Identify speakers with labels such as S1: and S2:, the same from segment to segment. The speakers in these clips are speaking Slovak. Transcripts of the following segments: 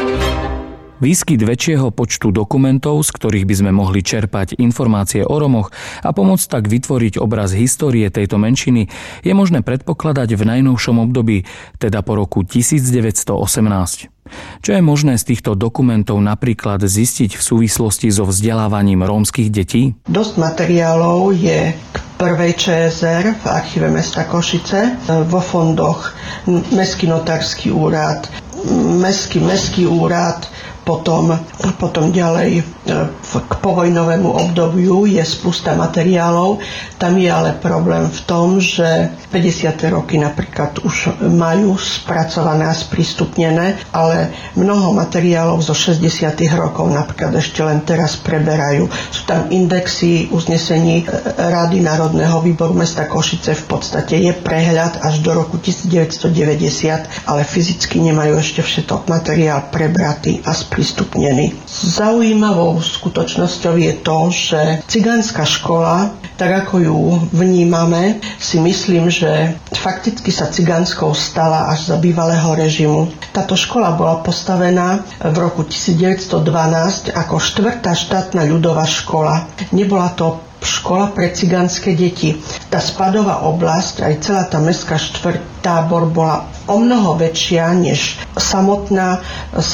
S1: Výskyt väčšieho počtu dokumentov, z ktorých by sme mohli čerpať informácie o Romoch a pomôcť tak vytvoriť obraz histórie tejto menšiny, je možné predpokladať v najnovšom období, teda po roku 1918. Čo je možné z týchto dokumentov napríklad zistiť v súvislosti so vzdelávaním rómskych detí?
S2: Dosť materiálov je k prvej ČSR v archíve mesta Košice, vo fondoch Mestský notársky úrad, Mestský úrad, potom ďalej k povojnovému obdobiu je spústa materiálov. Tam je ale problém v tom, že 50. roky napríklad už majú spracované a sprístupnené, ale mnoho materiálov zo 60. rokov napríklad ešte len teraz preberajú. Sú tam indexy uznesení Rady Národného výboru mesta Košice, v podstate je prehľad až do roku 1990, ale fyzicky nemajú ešte všetok materiál prebratý a sprístupnený. Zaujímavou skutočnosťou je to, že cigánska škola, tak ako ju vnímame, si myslím, že fakticky sa cigánskou stala až za bývalého režimu. Táto škola bola postavená v roku 1912 ako 4. štátna ľudová škola. Nebola to škola pre cigánske deti. Tá spadová oblasť, aj celá tá mestská štvrť Tábor bola o mnoho väčšia než samotná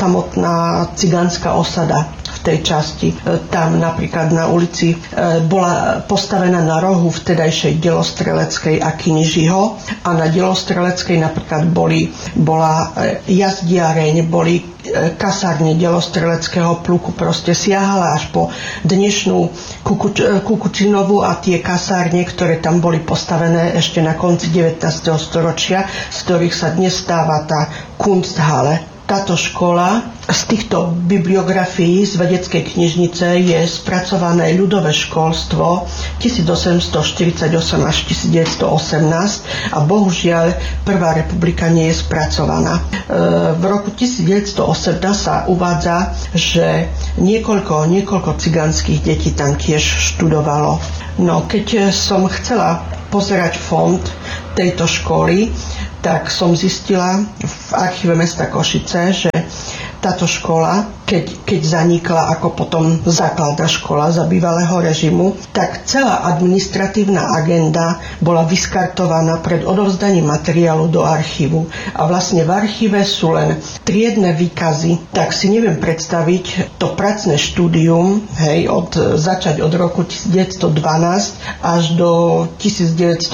S2: cigánska osada v tej časti. Tam napríklad na ulici bola postavená na rohu vtedajšej Delostreleckej a Kinižiho a na Delostreleckej napríklad bola jazdiareň, boli kasárne Delostreleckého pluku, proste siahala až po dnešnú Kukučinovu a tie kasárne, ktoré tam boli postavené ešte na konci 19. storočia, z ktorých sa dnes stáva tá Kunsthalle. Táto škola, z týchto bibliografií z vedeckej knižnice je spracované ľudové školstvo 1848 až 1918 a bohužiaľ Prvá republika nie je spracovaná. V roku 1918 sa uvádza, že niekoľko cigánskych detí tam tiež študovalo. No, keď som chcela pozerať fond tejto školy, tak som zistila v archíve mesta Košice, že táto škola, keď zanikla ako potom základná škola za bývalého režimu, tak celá administratívna agenda bola vyskartovaná pred odovzdaním materiálu do archívu. A vlastne v archíve sú len triedne výkazy, tak si neviem predstaviť to pracné štúdium, začať od roku 1912 až do 1985,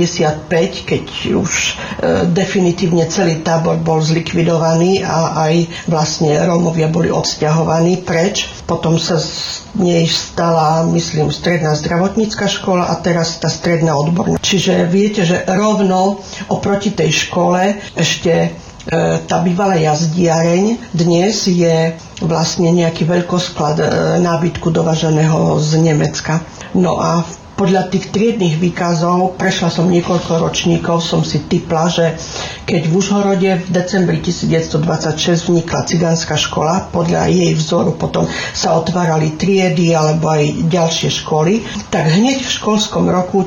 S2: keď už definitívne celý tábor bol zlikvidovaný a aj vlastne Rómovia boli odsťahovaní preč. Potom sa z nej stala, myslím, stredná zdravotnícka škola a teraz tá stredná odborná. Čiže viete, že rovno oproti tej škole ešte tá bývalá jazdiareň dnes je vlastne nejaký veľkosklad nábytku dováženého z Nemecka. No a podľa tých triednych výkazov, prešla som niekoľko ročníkov, som si tipla, že keď v Užhorode v decembri 1926 vnikla cigánska škola, podľa jej vzoru potom sa otvárali triedy alebo aj ďalšie školy, tak hneď v školskom roku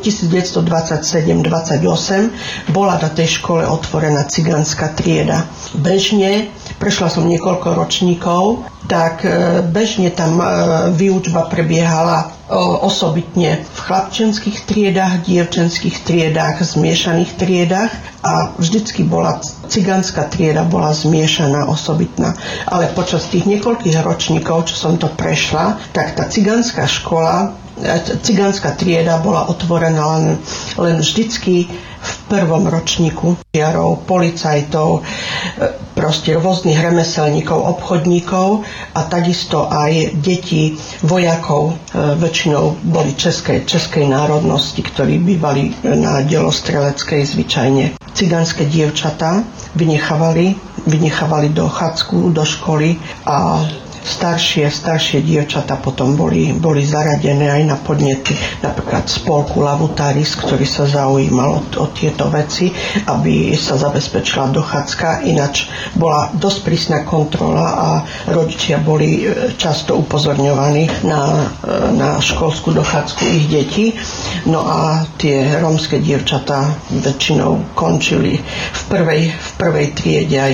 S2: 1927-28 bola na tej škole otvorená cigánska trieda. Bežne, prešla som niekoľko ročníkov, tak bežne tam výučba prebiehala osobitne v chlapčenských triedách, dievčenských triedách, zmiešaných triedách a vždycky bola cigánska trieda bola zmiešaná, osobitná. Ale počas tých niekoľkých ročníkov, čo som to prešla, tak tá cigánska škola, cigánska trieda bola otvorená len vždycky v prvom ročníku žiarov, policajtov, proste rôznych remeselníkov, obchodníkov a takisto aj detí vojakov. Väčšinou boli českej národnosti, ktorí bývali na Delostreleckej zvyčajne. Cigánske dievčatá vynechávali dochádzku do školy a staršie dievčatá potom boli zaradené aj na podnety napríklad spolku Lavutaris, ktorý sa zaujímal o tieto veci, aby sa zabezpečila dochádzka. Ináč bola dosť prísna kontrola a rodičia boli často upozorňovaní na školskú dochádzku ich detí. No a tie rómske dievčatá väčšinou končili v prvej triede, aj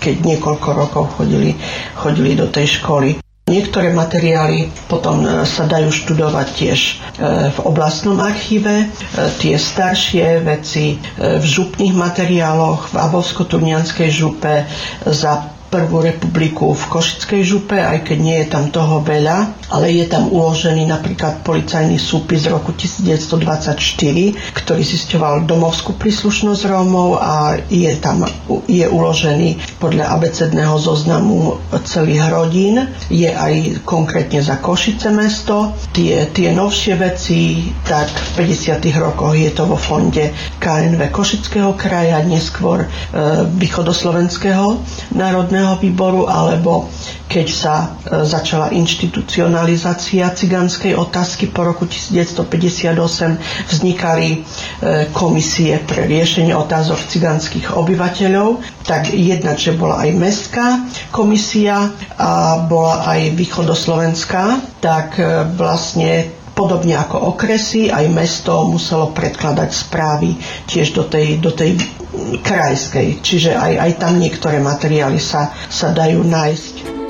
S2: keď niekoľko rokov chodili do tej školy. Niektoré materiály potom sa dajú študovať tiež v oblastnom archíve, tie staršie veci v župných materiáloch, v Abovsko-Turnianskej župe za Prvú republiku v Košickej župe, aj keď nie je tam toho veľa, ale je tam uložený napríklad policajný súpis z roku 1924, ktorý zisťoval domovskú príslušnosť Rómov a je uložený podľa abecedného zoznamu celých rodín. Je aj konkrétne za Košice mesto. Tie novšie veci, tak v 50. rokoch je to vo fonde KNV Košického kraja, neskôr Východoslovenského národného výboru, alebo keď sa začala inštitucionalizácia cigánskej otázky po roku 1958, vznikali komisie pre riešenie otázok cigánskych obyvateľov. Tak jedna, že bola aj mestská komisia a bola aj východoslovenská, tak vlastne podobne ako okresy, aj mesto muselo predkladať správy tiež do tej krajskej. Čiže aj tam niektoré materiály sa dajú nájsť.